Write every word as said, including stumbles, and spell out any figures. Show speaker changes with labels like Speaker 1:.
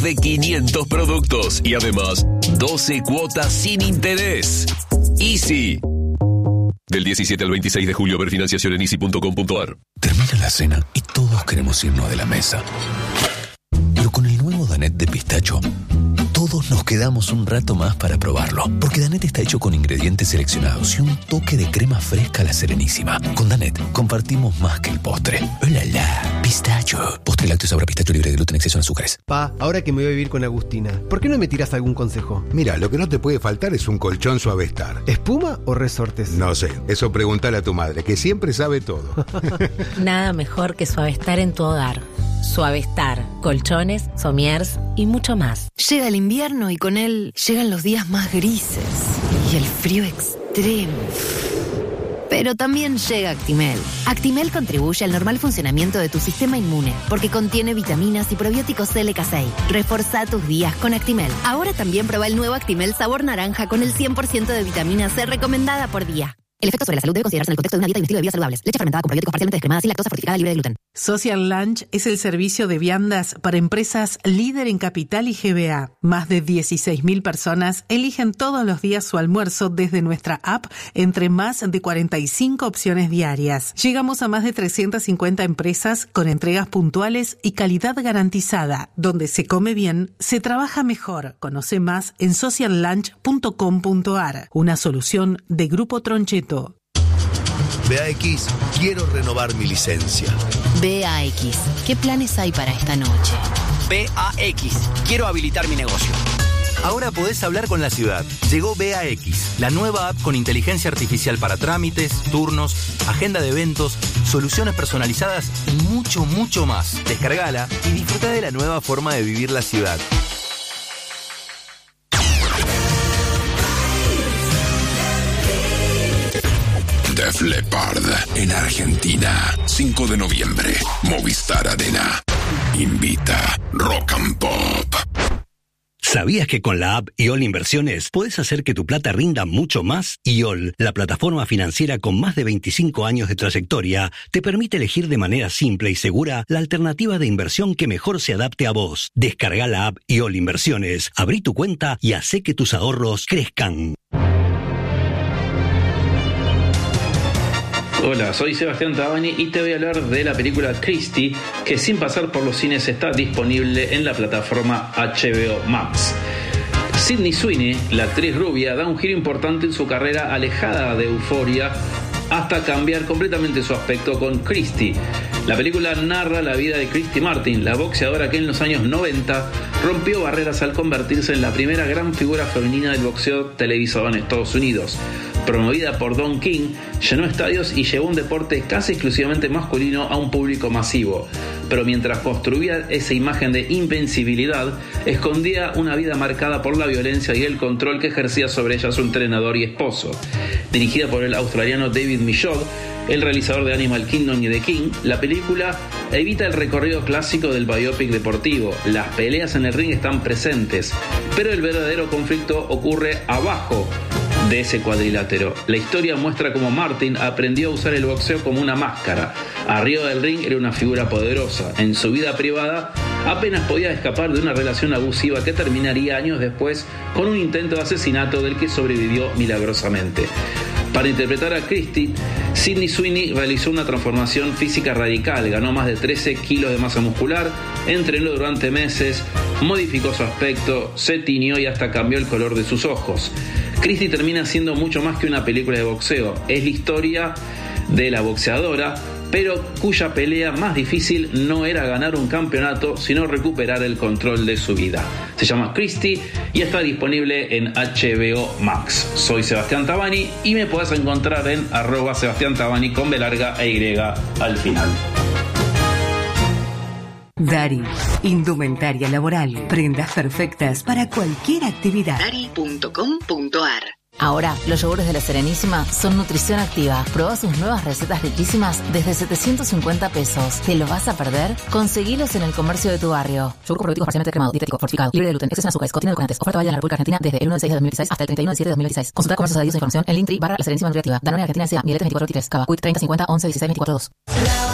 Speaker 1: de quinientos productos y además doce cuotas sin interés. Easy. Del diecisiete al veintiséis de julio, ver financiación en easy punto com punto a r.
Speaker 2: Termina la cena y todos queremos irnos de la mesa. Pero con el nuevo Danette de pistacho, todos nos quedamos un rato más para probarlo. Porque Danette está hecho con ingredientes seleccionados y un toque de crema fresca a la Serenísima. Con Danette compartimos más que el postre. ¡Oh, la, la! Pistacho. Postre lácteo sabor a pistacho libre de gluten, exceso en azúcares.
Speaker 3: Pa, ahora que me voy a vivir con Agustina, ¿por qué no me tiras algún consejo?
Speaker 4: Mira, lo que no te puede faltar es un colchón Suavestar.
Speaker 3: ¿Espuma o resortes?
Speaker 4: No sé, eso preguntale a tu madre, que siempre sabe todo.
Speaker 5: Nada mejor que Suavestar en tu hogar. Suavestar, colchones, somiers y mucho más.
Speaker 6: Llega el invierno y con él llegan los días más grises y el frío extremo. Pero también llega Actimel. Actimel contribuye al normal funcionamiento de tu sistema inmune porque contiene vitaminas y probióticos L K seis. Reforzá tus días con Actimel. Ahora también prueba el nuevo Actimel sabor naranja con el cien por ciento de vitamina C recomendada por día. El efecto sobre la salud debe considerarse en el contexto de una dieta y un estilo de vida saludables. Leche fermentada con probióticos parcialmente descremada, sin lactosa, fortificada, libre de gluten.
Speaker 7: Social Lunch es el servicio de viandas para empresas líder en Capital y G B A. Más de dieciséis mil personas eligen todos los días su almuerzo desde nuestra app entre más de cuarenta y cinco opciones diarias. Llegamos a más de trescientas cincuenta empresas con entregas puntuales y calidad garantizada. Donde se come bien, se trabaja mejor. Conoce más en social lunch punto com punto a r. Una solución de Grupo Troncheto.
Speaker 8: B A X, quiero renovar mi licencia.
Speaker 6: B A X, ¿qué planes hay para esta noche?
Speaker 9: B A X, quiero habilitar mi negocio.
Speaker 10: Ahora podés hablar con la ciudad. Llegó B A X, la nueva app con inteligencia artificial para trámites, turnos, agenda de eventos, soluciones personalizadas y mucho, mucho más. Descargala y disfruta de la nueva forma de vivir la ciudad.
Speaker 1: Def Leppard en Argentina. cinco de noviembre. Movistar Arena. Invita Rock and Pop.
Speaker 11: ¿Sabías que con la app iOL Inversiones puedes hacer que tu plata rinda mucho más? iOL, la plataforma financiera con más de veinticinco años de trayectoria, te permite elegir de manera simple y segura la alternativa de inversión que mejor se adapte a vos. Descarga la app iOL Inversiones, abrí tu cuenta y hacé que tus ahorros crezcan.
Speaker 12: Hola, soy Sebastián Tabani y te voy a hablar de la película Christie, que sin pasar por los cines está disponible en la plataforma H B O Max. Sydney Sweeney, la actriz rubia, da un giro importante en su carrera alejada de Euphoria hasta cambiar completamente su aspecto con Christie. La película narra la vida de Christy Martin, la boxeadora que en los años noventa rompió barreras al convertirse en la primera gran figura femenina del boxeo televisado en Estados Unidos. Promovida por Don King, llenó estadios y llevó un deporte casi exclusivamente masculino a un público masivo. Pero mientras construía esa imagen de invencibilidad, escondía una vida marcada por la violencia y el control que ejercía sobre ella su entrenador y esposo. Dirigida por el australiano David Michaud, el realizador de Animal Kingdom y The King, la película evita el recorrido clásico del biopic deportivo. Las peleas en el ring están presentes, pero el verdadero conflicto ocurre abajo de ese cuadrilátero. La historia muestra cómo Martin aprendió a usar el boxeo como una máscara. Arriba del ring era una figura poderosa. En su vida privada apenas podía escapar de una relación abusiva que terminaría años después con un intento de asesinato del que sobrevivió milagrosamente. Para interpretar a Christie, Sydney Sweeney realizó una transformación física radical, ganó más de trece kilos de masa muscular, entrenó durante meses, modificó su aspecto, se tiñó y hasta cambió el color de sus ojos. Christie termina siendo mucho más que una película de boxeo, es la historia de la boxeadora, pero cuya pelea más difícil no era ganar un campeonato, sino recuperar el control de su vida. Se llama Christie y está disponible en H B O Max. Soy Sebastián Tabani y me puedes encontrar en arroba Sebastián Tabani con B larga e Y al final.
Speaker 13: Dari, indumentaria laboral, prendas perfectas para cualquier actividad.
Speaker 14: Dari punto com punto a r.
Speaker 5: Ahora, los yogures de la Serenísima son nutrición activa. Prueba sus nuevas recetas riquísimas desde setecientos cincuenta pesos. ¿Te lo vas a perder? Conseguilos en el comercio de tu barrio. Yogur probiótico parcialmente cremado, dietético, fortificado, libre de gluten, exceso en azúcares, contiene edulcorantes. Oferta válida en la República Argentina desde el uno del seis de dos mil dieciséis hasta el treinta y uno del siete de dos mil veintiséis. Consulta comercios adheridos a información en Linktree barra la Serenísima Nutritiva. Danone Argentina S A, Mieletes veinticuatro veintitrés, Cava, Quick treinta cincuenta once dieciséis veinticuatro dos.